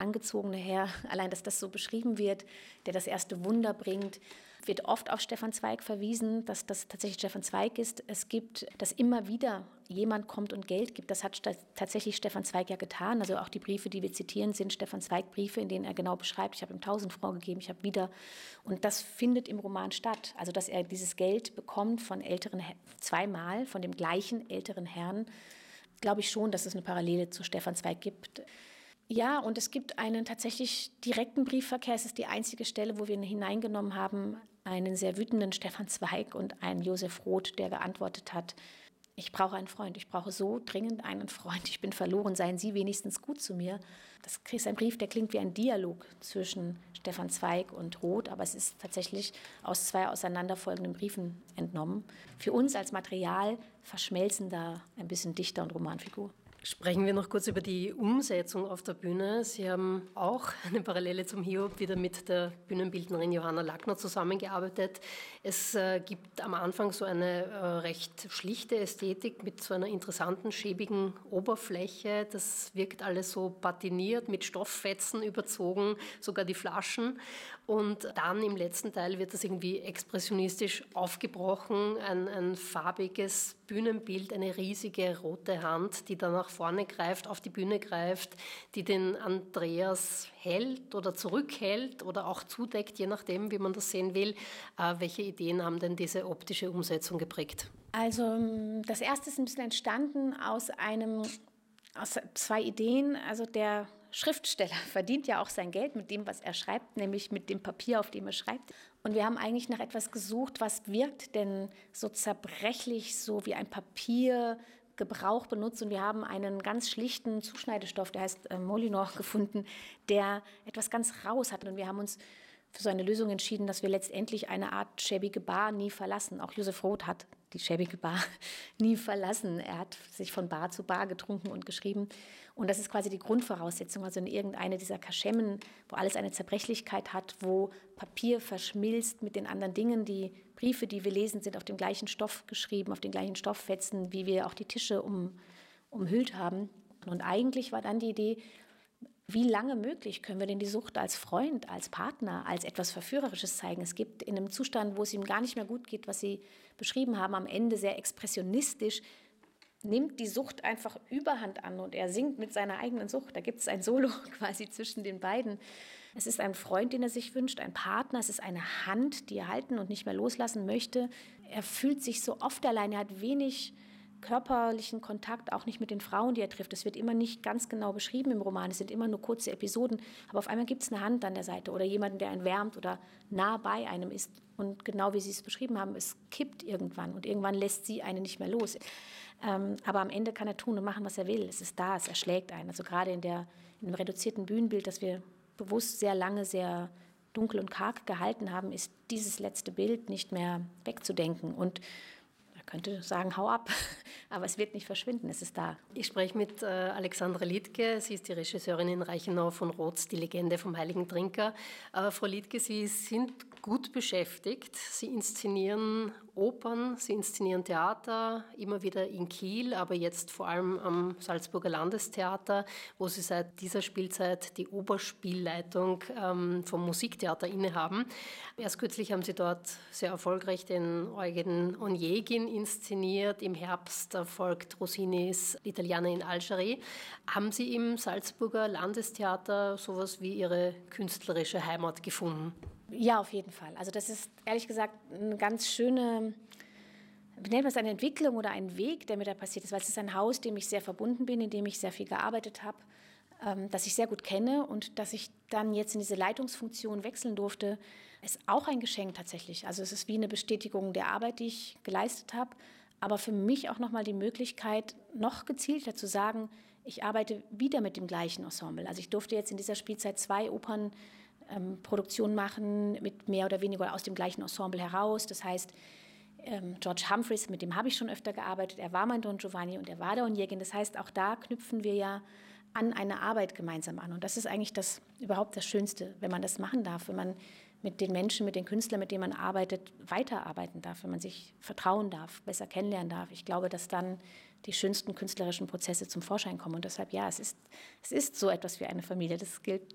angezogene Herr, allein dass das so beschrieben wird, der das erste Wunder bringt, wird oft auf Stefan Zweig verwiesen, dass das tatsächlich Stefan Zweig ist. Es gibt, dass immer wieder jemand kommt und Geld gibt. Das hat tatsächlich Stefan Zweig ja getan. Also auch die Briefe, die wir zitieren, sind Stefan Zweig Briefe, in denen er genau beschreibt, ich habe ihm 1000 Francs gegeben, ich habe wieder. Und das findet im Roman statt. Also dass er dieses Geld bekommt von zweimal, von dem gleichen älteren Herrn, glaube ich schon, dass es eine Parallele zu Stefan Zweig gibt. Ja, und es gibt einen tatsächlich direkten Briefverkehr. Es ist die einzige Stelle, wo wir hineingenommen haben, einen sehr wütenden Stefan Zweig und einen Josef Roth, der geantwortet hat, ich brauche einen Freund, ich brauche so dringend einen Freund, ich bin verloren, seien Sie wenigstens gut zu mir. Das ist ein Brief, der klingt wie ein Dialog zwischen Stefan Zweig und Roth, aber es ist tatsächlich aus 2 auseinanderfolgenden Briefen entnommen. Für uns als Material verschmelzen da ein bisschen Dichter und Romanfigur. Sprechen wir noch kurz über die Umsetzung auf der Bühne. Sie haben auch eine Parallele zum Hiob wieder mit der Bühnenbildnerin Johanna Lackner zusammengearbeitet. Es gibt am Anfang so eine recht schlichte Ästhetik mit so einer interessanten, schäbigen Oberfläche. Das wirkt alles so patiniert, mit Stofffetzen überzogen, sogar die Flaschen. Und dann im letzten Teil wird das irgendwie expressionistisch aufgebrochen, ein farbiges Bühnenbild, eine riesige rote Hand, die dann nach vorne greift, auf die Bühne greift, die den Andreas hält oder zurückhält oder auch zudeckt, je nachdem, wie man das sehen will. Welche Ideen haben denn diese optische Umsetzung geprägt? Also das erste ist ein bisschen entstanden aus 2 Ideen. Also der Schriftsteller verdient ja auch sein Geld mit dem, was er schreibt, nämlich mit dem Papier, auf dem er schreibt. Und wir haben eigentlich nach etwas gesucht, was wirkt denn so zerbrechlich, so wie ein Papier Gebrauch benutzt. Und wir haben einen ganz schlichten Zuschneidestoff, der heißt Molinor, gefunden, der etwas ganz Raues hat. Und wir haben uns für so eine Lösung entschieden, dass wir letztendlich eine Art schäbige Bar nie verlassen. Auch Josef Roth hat die schäbige Bar nie verlassen. Er hat sich von Bar zu Bar getrunken und geschrieben. Und das ist quasi die Grundvoraussetzung, also in irgendeine dieser Kaschemmen, wo alles eine Zerbrechlichkeit hat, wo Papier verschmilzt mit den anderen Dingen. Die Briefe, die wir lesen, sind auf dem gleichen Stoff geschrieben, auf den gleichen Stofffetzen, wie wir auch die Tische umhüllt haben. Und eigentlich war dann die Idee, wie lange möglich können wir denn die Sucht als Freund, als Partner, als etwas Verführerisches zeigen? Es gibt in einem Zustand, wo es ihm gar nicht mehr gut geht, was Sie beschrieben haben, am Ende sehr expressionistisch, nimmt die Sucht einfach Überhand an und er singt mit seiner eigenen Sucht. Da gibt es ein Solo quasi zwischen den beiden. Es ist ein Freund, den er sich wünscht, ein Partner, es ist eine Hand, die er halten und nicht mehr loslassen möchte. Er fühlt sich so oft allein, er hat wenig körperlichen Kontakt, auch nicht mit den Frauen, die er trifft. Es wird immer nicht ganz genau beschrieben im Roman, es sind immer nur kurze Episoden, aber auf einmal gibt es eine Hand an der Seite oder jemanden, der einen wärmt oder nah bei einem ist. Und genau wie Sie es beschrieben haben, es kippt irgendwann und irgendwann lässt sie einen nicht mehr los. Aber am Ende kann er tun und machen, was er will. Es ist da, es erschlägt einen. Also gerade in dem reduzierten Bühnenbild, das wir bewusst sehr lange, sehr dunkel und karg gehalten haben, ist dieses letzte Bild nicht mehr wegzudenken. Und man könnte sagen, hau ab, aber es wird nicht verschwinden, es ist da. Ich spreche mit Alexandra Liedtke, sie ist die Regisseurin in Reichenau von Roths Die Legende vom Heiligen Trinker. Frau Liedtke, Sie sind gut beschäftigt, Sie inszenieren Opern, Sie inszenieren Theater, immer wieder in Kiel, aber jetzt vor allem am Salzburger Landestheater, wo Sie seit dieser Spielzeit die Oberspielleitung vom Musiktheater innehaben. Erst kürzlich haben Sie dort sehr erfolgreich den Eugen Onegin inszeniert. Im Herbst folgt Rossinis L'Italiana in Algerie. Haben Sie im Salzburger Landestheater sowas wie Ihre künstlerische Heimat gefunden? Ja, auf jeden Fall. Also das ist ehrlich gesagt eine ganz schöne, wie nennt man es, eine Entwicklung oder ein Weg, der mir da passiert ist, weil es ist ein Haus, dem ich sehr verbunden bin, in dem ich sehr viel gearbeitet habe, das ich sehr gut kenne und dass ich dann jetzt in diese Leitungsfunktion wechseln durfte, ist auch ein Geschenk tatsächlich. Also es ist wie eine Bestätigung der Arbeit, die ich geleistet habe, aber für mich auch nochmal die Möglichkeit, noch gezielter zu sagen, ich arbeite wieder mit dem gleichen Ensemble. Also ich durfte jetzt in dieser Spielzeit 2 Opernproduktionen machen, mit mehr oder weniger aus dem gleichen Ensemble heraus. Das heißt, George Humphreys, mit dem habe ich schon öfter gearbeitet, er war mein Don Giovanni und er war der Onegin. Das heißt, auch da knüpfen wir ja an eine Arbeit gemeinsam an. Und das ist eigentlich überhaupt das Schönste, wenn man das machen darf, wenn man mit den Menschen, mit den Künstlern, mit denen man arbeitet, weiterarbeiten darf, wenn man sich vertrauen darf, besser kennenlernen darf. Ich glaube, dass dann die schönsten künstlerischen Prozesse zum Vorschein kommen. Und deshalb, ja, es ist so etwas wie eine Familie. Das gilt